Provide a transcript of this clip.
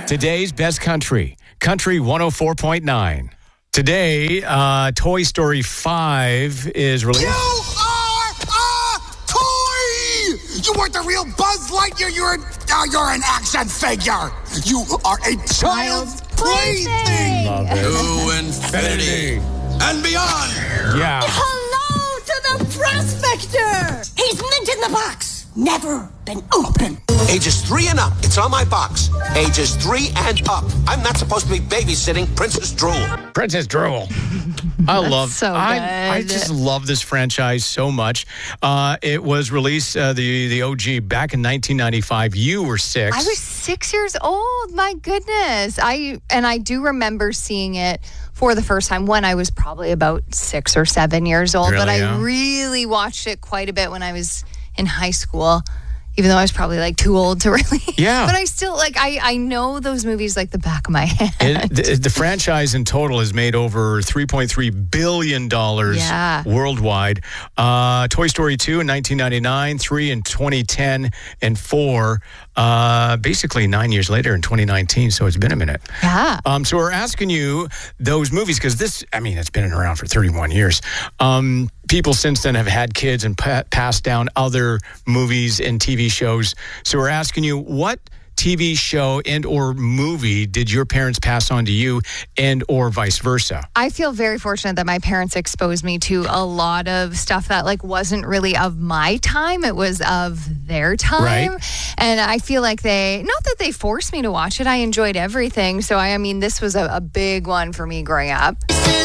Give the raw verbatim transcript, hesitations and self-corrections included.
Today's best country, Country one oh four point nine. Today, uh, Toy Story five is released. You are a toy! You weren't the real Buzz Lightyear. You're an, uh, you're an action figure. You are a child's plaything. Love it. To infinity and beyond. Yeah. Hello to the prospector! He's mint in the box. Never been opened. Ages three and up. It's on my box. Ages three and up. I'm not supposed to be babysitting Princess Drool. Princess Drool. I love so I, I good. just love this franchise so much. Uh, it was released, uh, the, the O G, back in nineteen ninety-five. You were six. I was six years old. My goodness. I and I do remember seeing it for the first time when I was probably about six or seven years old. Really, but I yeah? really watched it quite a bit when I was in high school, even though I was probably like too old to really. Yeah. But I still like I, I know those movies like the back of my hand. It, the, the franchise in total has made over three point three billion dollars Yeah. worldwide. Uh, Toy Story two in nineteen ninety-nine, three in twenty ten, and four uh, basically nine years later in twenty nineteen. So it's been a minute. Yeah. Um, so we're asking you those movies because this, I mean, it's been around for thirty-one years. Um, people since then have had kids and pa- passed down other movies and T V shows. So we're asking you, what T V show and or movie did your parents pass on to you and or vice versa? I feel very fortunate that my parents exposed me to a lot of stuff that like wasn't really of my time. It was of their time. Right. And I feel like they, not that they forced me to watch it. I enjoyed everything. So I, I mean, this was a, a big one for me growing up.